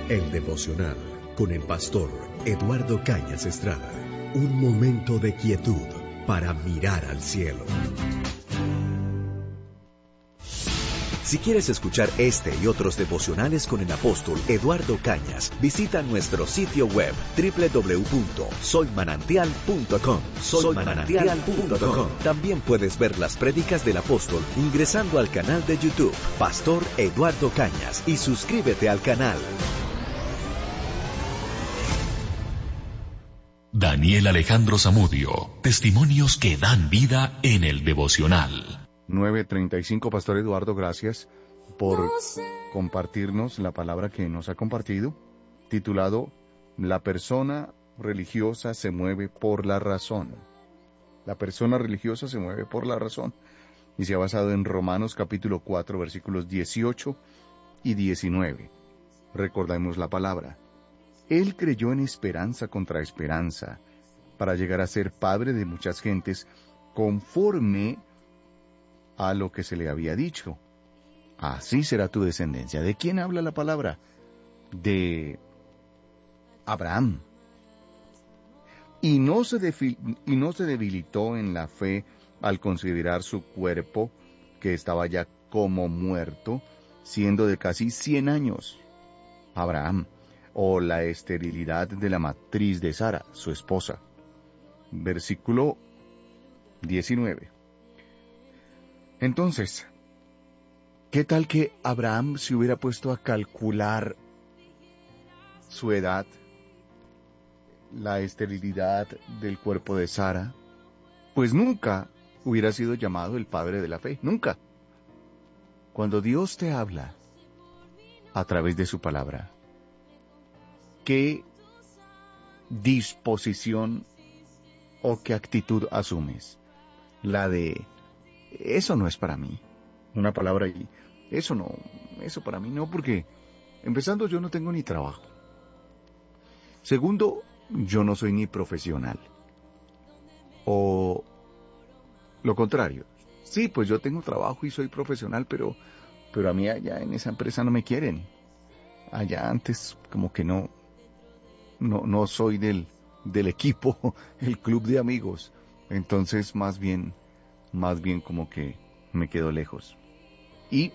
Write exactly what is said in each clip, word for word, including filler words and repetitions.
El devocional con el pastor Eduardo Cañas Estrada. Un momento de quietud para mirar al cielo. Si quieres escuchar este y otros devocionales con el apóstol Eduardo Cañas, visita nuestro sitio web doble u doble u doble u punto soy manantial punto com. soy manantial punto com. También puedes ver las prédicas del apóstol ingresando al canal de YouTube, Pastor Eduardo Cañas, y suscríbete al canal. Daniel Alejandro Zamudio, testimonios que dan vida en el devocional. nueve treinta y cinco, Pastor Eduardo, gracias por compartirnos la palabra que nos ha compartido, titulado La persona religiosa se mueve por la razón. La persona religiosa se mueve por la razón. Y se ha basado en Romanos capítulo cuatro, versículos dieciocho y diecinueve. Recordemos la palabra. Él creyó en esperanza contra esperanza, para llegar a ser padre de muchas gentes, conforme a lo que se le había dicho. Así será tu descendencia. ¿De quién habla la palabra? De Abraham. Y no se defi- y no se debilitó en la fe al considerar su cuerpo, que estaba ya como muerto, siendo de casi cien años. Abraham, o la esterilidad de la matriz de Sara, su esposa. Versículo diecinueve. Entonces, ¿qué tal que Abraham se hubiera puesto a calcular su edad, la esterilidad del cuerpo de Sara? Pues nunca hubiera sido llamado el padre de la fe, nunca. Cuando Dios te habla a través de su palabra, ¿qué disposición o qué actitud asumes? La de, eso no es para mí. Una palabra y eso no, eso para mí no, porque empezando yo no tengo ni trabajo. Segundo, yo no soy ni profesional. O lo contrario. Sí, pues yo tengo trabajo y soy profesional, pero, pero a mí allá en esa empresa no me quieren. Allá antes como que no, no, no soy del, del equipo, el club de amigos. Entonces más bien, más bien como que me quedo lejos. Y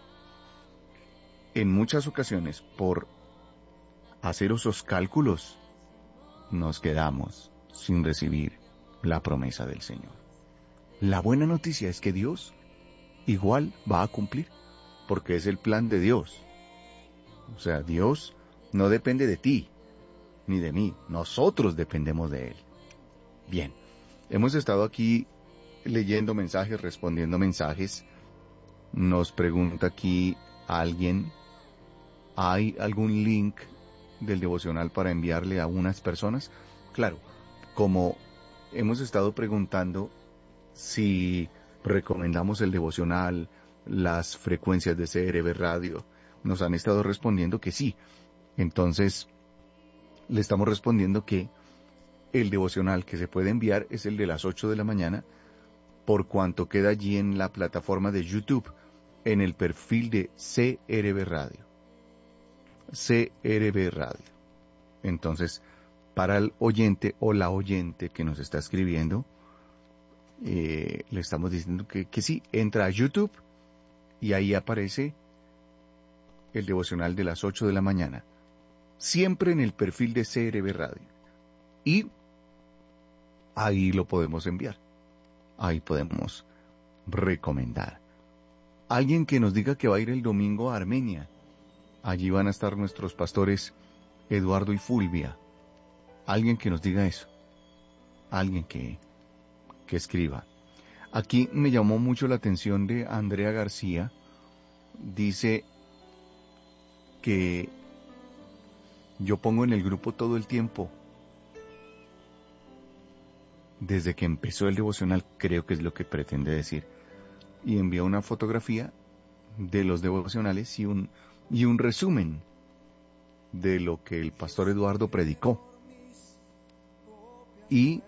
en muchas ocasiones, por hacer esos cálculos, nos quedamos sin recibir la promesa del Señor. La buena noticia es que Dios igual va a cumplir, porque es el plan de Dios. O sea, Dios no depende de ti, ni de mí. Nosotros dependemos de Él. Bien, hemos estado aquí leyendo mensajes, respondiendo mensajes. Nos pregunta aquí alguien, ¿hay algún link del devocional para enviarle a unas personas? Claro, como hemos estado preguntando si recomendamos el devocional, las frecuencias de C R B Radio, nos han estado respondiendo que sí. Entonces, le estamos respondiendo que el devocional que se puede enviar es el de las ocho de la mañana, por cuanto queda allí en la plataforma de YouTube, en el perfil de C R B Radio. C R B Radio. Entonces, para el oyente o la oyente que nos está escribiendo, eh, le estamos diciendo que, que sí, entra a YouTube y ahí aparece el devocional de las ocho de la mañana. Siempre en el perfil de C R B Radio. Y ahí lo podemos enviar. Ahí podemos recomendar. Alguien que nos diga que va a ir el domingo a Armenia. Allí van a estar nuestros pastores Eduardo y Fulvia. Alguien que nos diga eso. Alguien que, que escriba. Aquí me llamó mucho la atención de Andrea García. Dice que yo pongo en el grupo todo el tiempo. Desde que empezó el devocional, creo que es lo que pretende decir. Y envió una fotografía de los devocionales y un, y un resumen de lo que el pastor Eduardo predicó. Y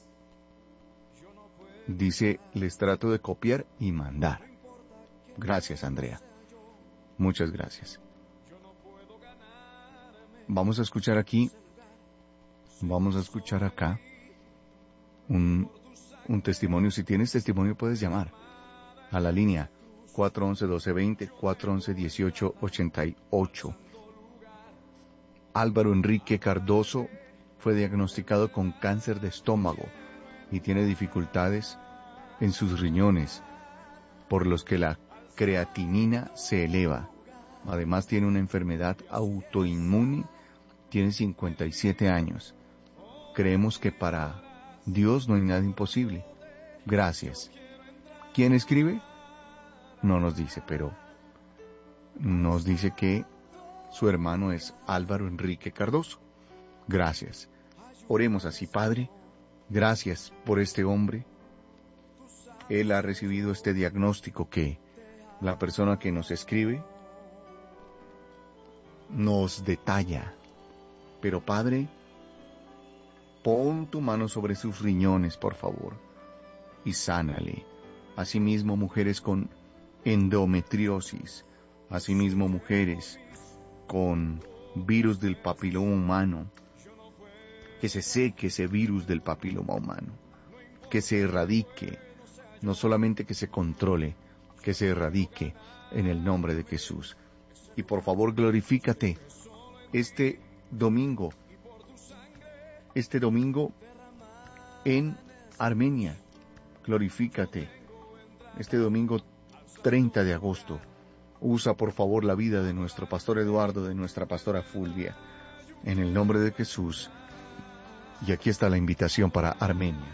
dice, les trato de copiar y mandar. Gracias, Andrea. Muchas gracias. vamos a escuchar aquí, vamos a escuchar acá un, un testimonio. Si tienes testimonio puedes llamar a la línea cuatro once, doce veinte, cuatro once, dieciocho ochenta y ocho. Álvaro Enrique Cardoso fue diagnosticado con cáncer de estómago y tiene dificultades en sus riñones, por los que la creatinina se eleva. Además tiene una enfermedad autoinmune, tiene cincuenta y siete años. Creemos que para Dios no hay nada imposible. Gracias. ¿Quién escribe? No nos dice, pero nos dice que su hermano es Álvaro Enrique Cardoso. Gracias. Oremos así. Padre, gracias por este hombre. Él ha recibido este diagnóstico que la persona que nos escribe nos detalla. Pero Padre, pon tu mano sobre sus riñones, por favor, y sánale. Asimismo, mujeres con endometriosis, asimismo mujeres con virus del papiloma humano, que se seque ese virus del papiloma humano, que se erradique, no solamente que se controle, que se erradique en el nombre de Jesús. Y por favor glorifícate este domingo, este domingo en Armenia, glorifícate este domingo treinta de agosto. Usa por favor la vida de nuestro pastor Eduardo, de nuestra pastora Fulvia, en el nombre de Jesús. Y aquí está la invitación para Armenia.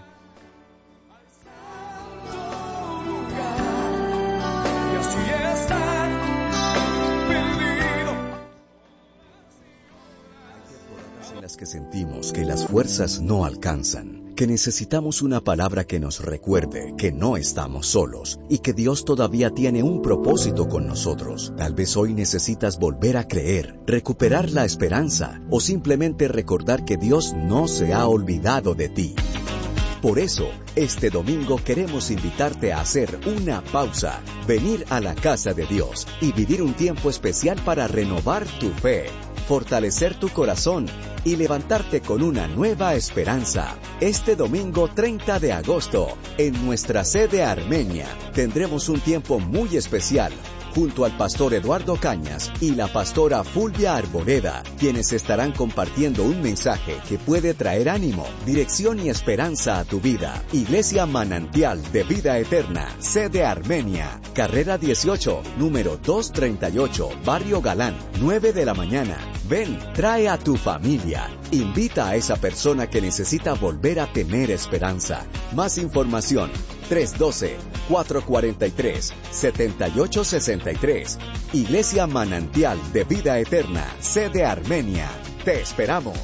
En las que sentimos que las fuerzas no alcanzan, que necesitamos una palabra que nos recuerde que no estamos solos y que Dios todavía tiene un propósito con nosotros. Tal vez hoy necesitas volver a creer, recuperar la esperanza o simplemente recordar que Dios no se ha olvidado de ti. Por eso, este domingo queremos invitarte a hacer una pausa, venir a la casa de Dios y vivir un tiempo especial para renovar tu fe, fortalecer tu corazón y levantarte con una nueva esperanza. Este domingo treinta de agosto, en nuestra sede Armenia, tendremos un tiempo muy especial junto al pastor Eduardo Cañas y la pastora Fulvia Arboleda, quienes estarán compartiendo un mensaje que puede traer ánimo, dirección y esperanza a tu vida. Iglesia Manantial de Vida Eterna, sede Armenia, carrera dieciocho, número doscientos treinta y ocho, Barrio Galán, nueve de la mañana. Ven, trae a tu familia. Invita a esa persona que necesita volver a tener esperanza. Más información, tres uno dos, cuatro cuatro tres, siete ocho seis tres. Iglesia Manantial de Vida Eterna, sede Armenia. Te esperamos.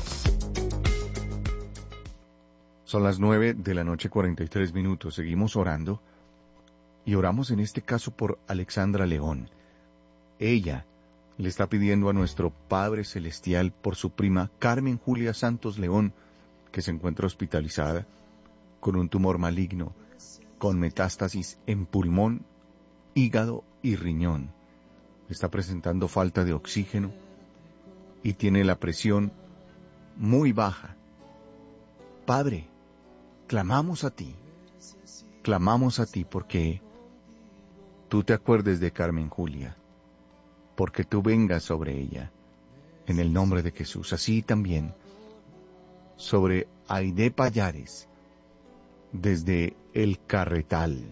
Son las nueve de la noche, cuarenta y tres minutos. Seguimos orando. Y oramos en este caso por Alexandra León. Ella le está pidiendo a nuestro Padre Celestial por su prima Carmen Julia Santos León, que se encuentra hospitalizada con un tumor maligno, con metástasis en pulmón, hígado y riñón. Está presentando falta de oxígeno y tiene la presión muy baja. Padre, clamamos a ti, clamamos a ti porque tú te acuerdes de Carmen Julia, porque tú vengas sobre ella, en el nombre de Jesús. Así también sobre Aide Payares, desde el Carretal.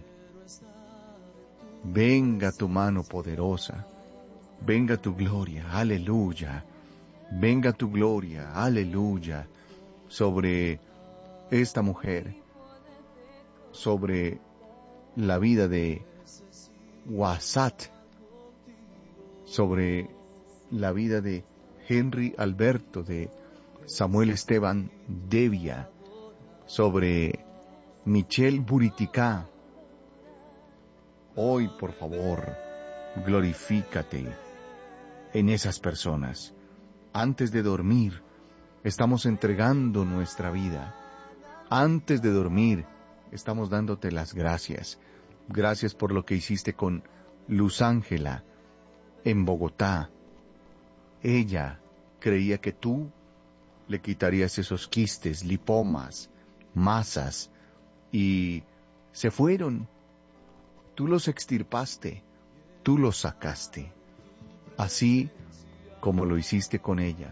Venga tu mano poderosa, venga tu gloria, aleluya, venga tu gloria, aleluya, sobre esta mujer, sobre la vida de Wasat, sobre la vida de Henry Alberto, de Samuel Esteban Devia, sobre Michelle Buriticá. Hoy, por favor, glorifícate en esas personas. Antes de dormir, estamos entregando nuestra vida. Antes de dormir, estamos dándote las gracias. Gracias por lo que hiciste con Luz Ángela en Bogotá. Ella creía que tú le quitarías esos quistes, lipomas, masas, y se fueron. Tú los extirpaste, tú los sacaste, así como lo hiciste con ella.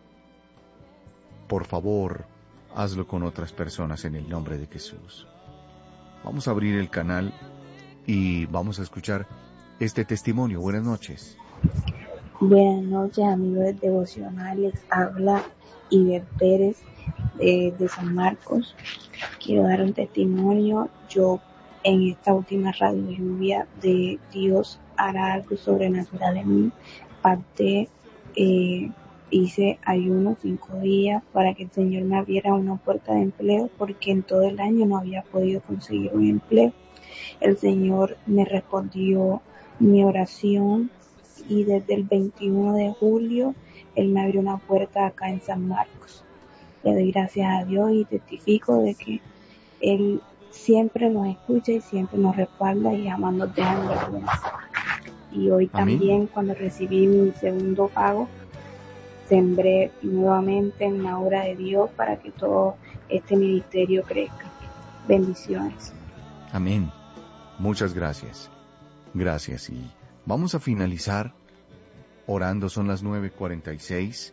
Por favor, hazlo con otras personas en el nombre de Jesús. Vamos a abrir el canal y vamos a escuchar este testimonio. Buenas noches. Buenas noches, amigos devocionales. Habla Iber Pérez de, de San Marcos. Quiero dar un testimonio. Yo en esta última radio lluvia de Dios hará algo sobrenatural en mí. Parte, eh, hice ayuno cinco días para que el Señor me abriera una puerta de empleo, porque en todo el año no había podido conseguir un empleo. El Señor me respondió mi oración y desde el veintiuno de julio Él me abrió una puerta acá en San Marcos. Le doy gracias a Dios y testifico de que Él siempre nos escucha y siempre nos respalda y jamás nos deja en vergüenza. Y hoy Amén. También, cuando recibí mi segundo pago, sembré nuevamente en la obra de Dios para que todo este ministerio crezca. Bendiciones. Amén. Muchas gracias. Gracias. Y vamos a finalizar orando. Son las nueve cuarenta y seis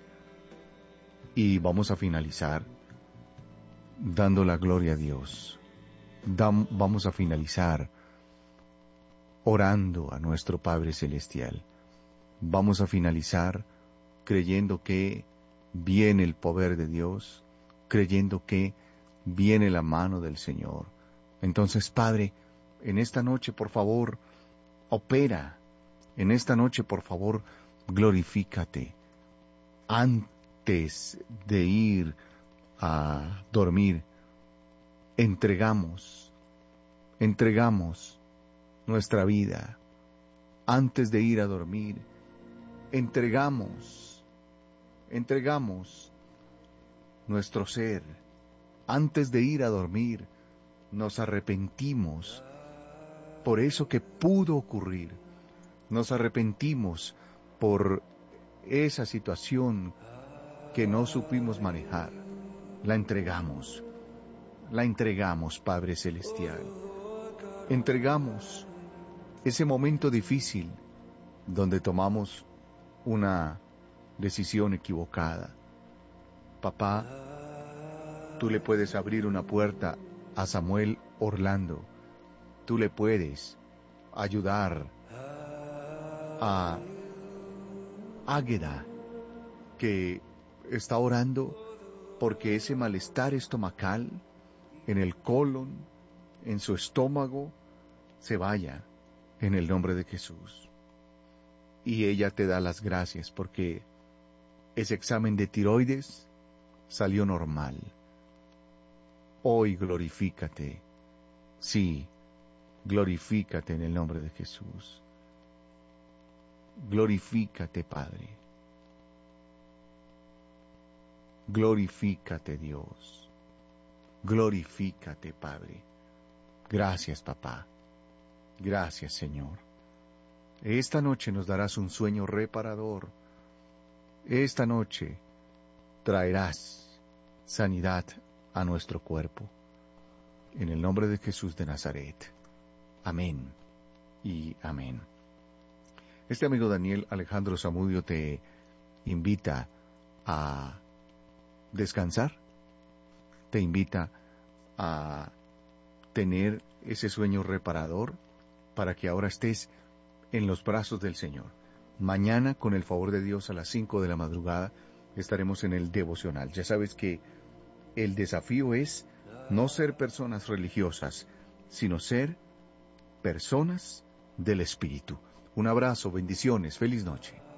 y vamos a finalizar dando la gloria a Dios. Dam, vamos a finalizar orando a nuestro Padre Celestial. Vamos a finalizar creyendo que viene el poder de Dios, creyendo que viene la mano del Señor. Entonces, Padre, en esta noche, por favor, opera. En esta noche, por favor, glorifícate. Antes de ir a dormir, entregamos, entregamos nuestra vida. Antes de ir a dormir, entregamos, entregamos nuestro ser. Antes de ir a dormir, nos arrepentimos por eso que pudo ocurrir. Nos arrepentimos por esa situación que no supimos manejar. La entregamos, la entregamos, Padre Celestial. Entregamos ese momento difícil donde tomamos una decisión equivocada. Papá, tú le puedes abrir una puerta a Samuel Orlando. Tú le puedes ayudar a Águeda, que está orando porque ese malestar estomacal en el colon, en su estómago, se vaya en el nombre de Jesús. Y ella te da las gracias porque ese examen de tiroides salió normal. Hoy glorifícate. Sí, glorifícate en el nombre de Jesús. Glorifícate, Padre. Glorifícate, Dios. Glorifícate, Padre. Gracias, papá. Gracias, Señor. Esta noche nos darás un sueño reparador. Esta noche traerás sanidad a nuestro cuerpo. En el nombre de Jesús de Nazaret. Amén y amén. Este amigo Daniel Alejandro Zamudio te invita a descansar, te invita a tener ese sueño reparador para que ahora estés en los brazos del Señor. Mañana, con el favor de Dios, a las cinco de la madrugada, estaremos en el devocional. Ya sabes que el desafío es no ser personas religiosas, sino ser personas del Espíritu. Un abrazo, bendiciones, feliz noche.